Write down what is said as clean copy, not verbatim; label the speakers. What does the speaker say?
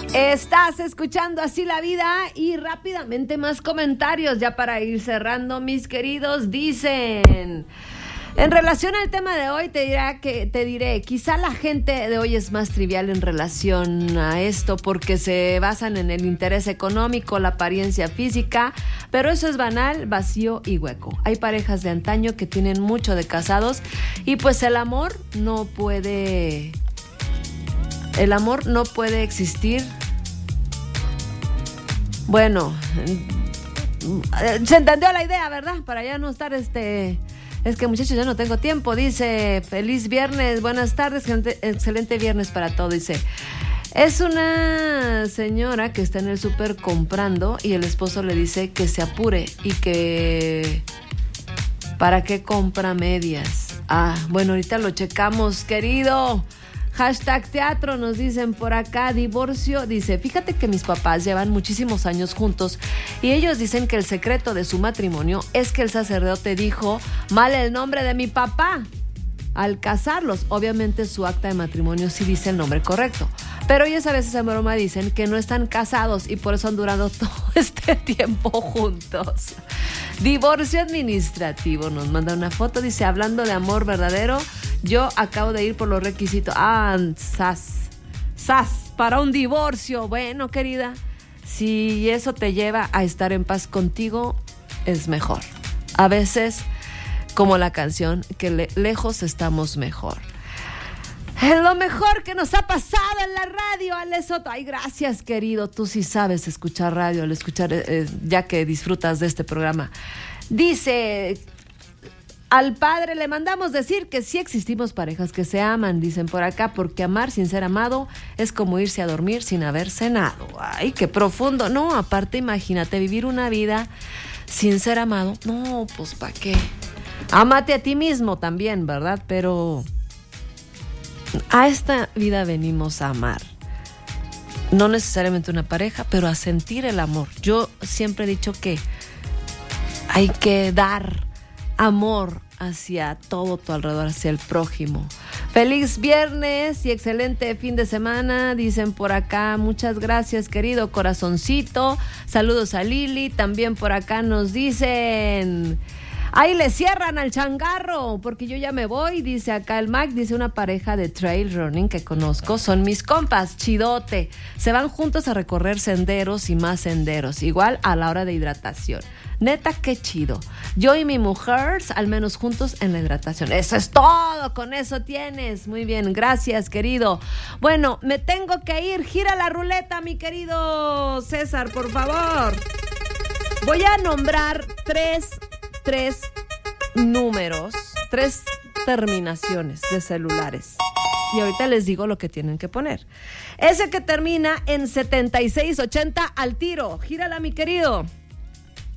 Speaker 1: Estás escuchando Así la Vida y rápidamente más comentarios ya para ir cerrando, mis queridos. Dicen, en relación al tema de hoy te diré, quizá la gente de hoy es más trivial en relación a esto porque se basan en el interés económico, la apariencia física, pero eso es banal, vacío y hueco. Hay parejas de antaño que tienen mucho de casados y pues el amor no puede existir. Bueno, se entendió la idea, ¿verdad? Para ya no estar Es que, muchachos, ya no tengo tiempo. Dice, feliz viernes, buenas tardes, excelente viernes para todos. Dice, es una señora que está en el súper comprando y el esposo le dice que se apure y que ¿para qué compra medias? Bueno, ahorita lo checamos, querido. #teatro nos dicen por acá, divorcio. Dice, fíjate que mis papás llevan muchísimos años juntos y ellos dicen que el secreto de su matrimonio es que el sacerdote dijo mal el nombre de mi papá al casarlos. Obviamente su acta de matrimonio sí dice el nombre correcto, pero ellos a veces en broma dicen que no están casados y por eso han durado todo este tiempo juntos. Divorcio administrativo, nos manda una foto, dice, hablando de amor verdadero, yo acabo de ir por los requisitos. Sas, para un divorcio. Bueno, querida, si eso te lleva a estar en paz contigo, es mejor. A veces, como la canción, que lejos estamos mejor. Es lo mejor que nos ha pasado en la radio, Ale Soto. Ay, gracias, querido. Tú sí sabes escuchar radio, al escuchar, ya que disfrutas de este programa. Dice, al padre le mandamos decir que sí existimos parejas que se aman, dicen por acá, porque amar sin ser amado es como irse a dormir sin haber cenado. Ay, qué profundo. No, aparte, imagínate vivir una vida sin ser amado. No, pues, ¿para qué? Ámate a ti mismo también, ¿verdad? Pero a esta vida venimos a amar. No necesariamente una pareja, pero a sentir el amor. Yo siempre he dicho que hay que dar amor hacia todo tu alrededor, hacia el prójimo. Feliz viernes y excelente fin de semana, dicen por acá. Muchas gracias, querido corazoncito. Saludos a Lili. También por acá nos dicen, ahí le cierran al changarro, porque yo ya me voy, dice acá el Mac. Dice, una pareja de trail running que conozco, son mis compas, chidote. Se van juntos a recorrer senderos y más senderos, igual a la hora de hidratación. Neta, qué chido. Yo y mi mujer, al menos juntos en la hidratación. Eso es todo, con eso tienes. Muy bien, gracias, querido. Bueno, me tengo que ir. Gira la ruleta, mi querido César, por favor. Voy a nombrar tres números, 3 terminaciones de celulares. Y ahorita les digo lo que tienen que poner. Ese que termina en 7680 al tiro. Gírala, mi querido.